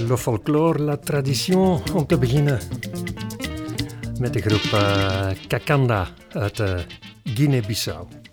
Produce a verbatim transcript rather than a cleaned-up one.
le folklore, la tradition, om te beginnen met de groep uh, Kakanda uit uh, Guinea-Bissau.